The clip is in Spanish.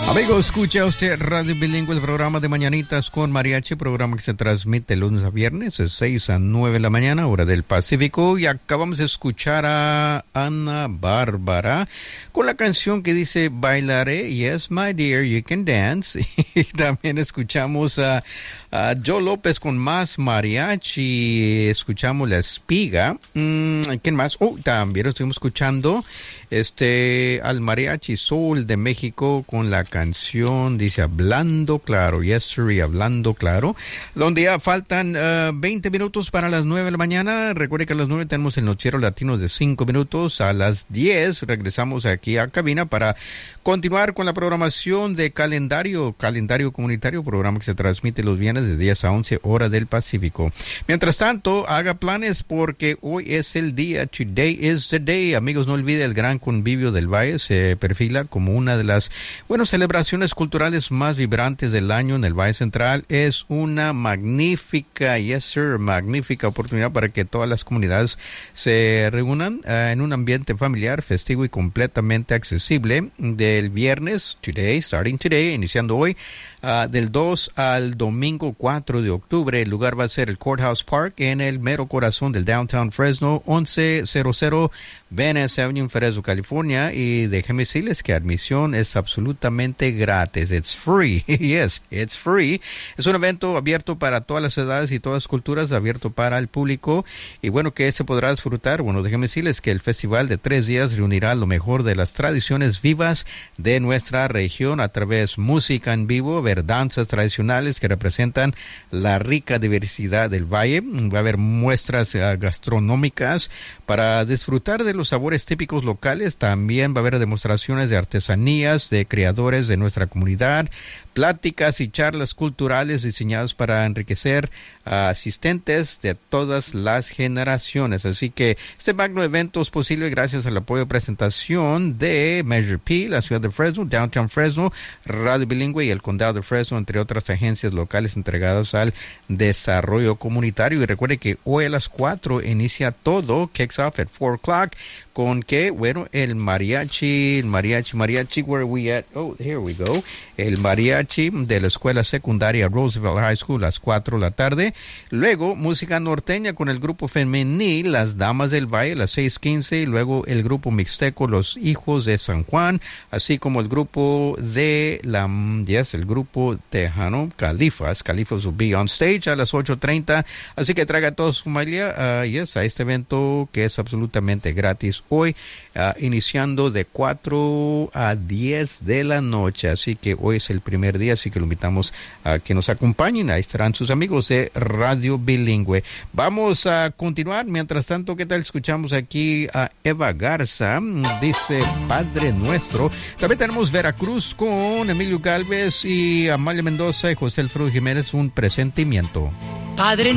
Amigos, escucha usted Radio Bilingüe, el programa de Mañanitas con Mariachi, programa que se transmite lunes a viernes de 6 a 9 de la mañana, hora del Pacífico. Y acabamos de escuchar a Ana Bárbara con la canción que dice Bailaré, Yes My Dear, You Can Dance. Y también escuchamos a Joe López con Más Mariachi. Escuchamos La Espiga. ¿Quién más? También estuvimos escuchando al Mariachi Soul de México con la canción, dice Hablando Claro, Yes Sir, Hablando Claro, donde ya faltan 20 minutos para las 9 de la mañana. Recuerde que a las 9 tenemos el Noticiero Latino de 5 minutos. A las 10 regresamos aquí a cabina para continuar con la programación de calendario comunitario, programa que se transmite los viernes de 10 a 11 hora del Pacífico. Mientras tanto, haga planes porque hoy es el día. Today is the day. Amigos, no olvide el gran convivio del Valle. Se perfila como una de las celebraciones culturales más vibrantes del año en el Valle Central. Es una magnífica oportunidad para que todas las comunidades se reúnan en un ambiente familiar, festivo y completamente accesible. Del viernes, starting today, iniciando hoy, del 2 al domingo 4 de octubre. El lugar va a ser el Courthouse Park en el mero corazón del Downtown Fresno, 1100 Venice Avenue en Fresno, California. Y déjenme decirles que admisión es absolutamente gratis. It's free. Yes, it's free. Es un evento abierto para todas las edades y todas las culturas, abierto para el público. Y bueno, ¿qué se podrá disfrutar? Bueno, déjenme decirles que el festival de 3 días reunirá lo mejor de las tradiciones vivas de nuestra región a través de música en vivo, danzas tradicionales que representan la rica diversidad del valle. Va a haber muestras gastronómicas para disfrutar de los sabores típicos locales. También va a haber demostraciones de artesanías de creadores de nuestra comunidad, pláticas y charlas culturales diseñadas para enriquecer a asistentes de todas las generaciones. Así que este magno evento es posible gracias al apoyo de presentación de Measure P, la ciudad de Fresno, Downtown Fresno, Radio Bilingüe y el Condado de Fresno, entre otras agencias locales entregadas al desarrollo comunitario. Y recuerde que hoy a las 4 inicia todo, kicks off at 4 o'clock, con que, bueno, el mariachi, where are we at? Oh, here we go. El mariachi de la escuela secundaria Roosevelt High School a las 4 de la tarde. Luego, música norteña con el grupo femenil Las Damas del Valle a las 6:15. Y luego el grupo mixteco Los Hijos de San Juan, así como el grupo de el grupo tejano Califas will be on stage a las 8:30. Así que traiga a toda su familia a este evento que es absolutamente gratis hoy, iniciando de 4 a 10 de la noche. Así que hoy es el primer día, así que lo invitamos a que nos acompañen. Ahí estarán sus amigos de Radio Bilingüe. Vamos a continuar. Mientras tanto, ¿qué tal? Escuchamos aquí a Eva Garza. Dice Padre Nuestro. También tenemos Veracruz con Emilio Gálvez y Amalia Mendoza y José Alfredo Jiménez, Un Presentimiento. Padre